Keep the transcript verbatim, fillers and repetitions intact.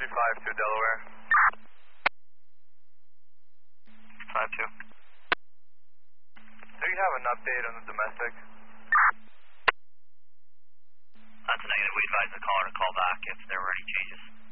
three five two Delaware. five two. Do you have an update on the domestic? That's a negative. We advise the caller to call back if there were any changes.